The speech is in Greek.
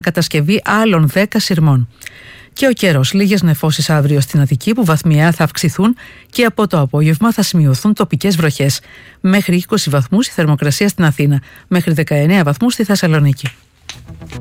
κατασκευή άλλων 10 σειρμών. Και ο καιρός, λίγες νεφώσεις αύριο στην Αττική που βαθμιαία θα αυξηθούν και από το απόγευμα θα σημειωθούν τοπικές βροχές. Μέχρι 20 βαθμούς η θερμοκρασία στην Αθήνα, μέχρι 19 βαθμούς στη Θεσσαλονίκη.